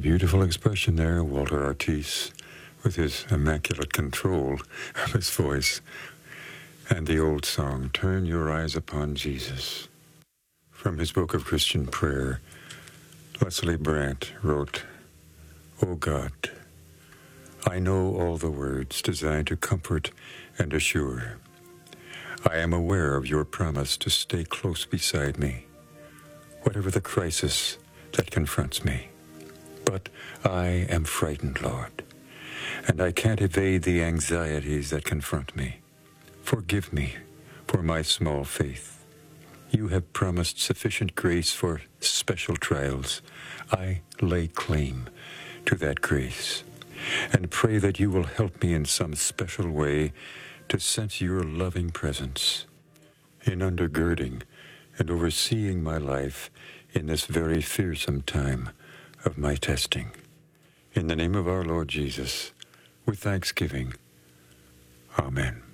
beautiful expression there, Walter Ortiz, with his immaculate control of his voice. And the old song, Turn Your Eyes Upon Jesus. From his book of Christian Prayer, Leslie Brandt wrote, O God, I know all the words designed to comfort and assure. I am aware of your promise to stay close beside me, whatever the crisis that confronts me. But I am frightened, Lord, and I can't evade the anxieties that confront me. Forgive me for my small faith. You have promised sufficient grace for special trials. I lay claim to that grace and pray that you will help me in some special way to sense your loving presence in undergirding and overseeing my life in this very fearsome time of my testing. In the name of our Lord Jesus, with thanksgiving, Amen.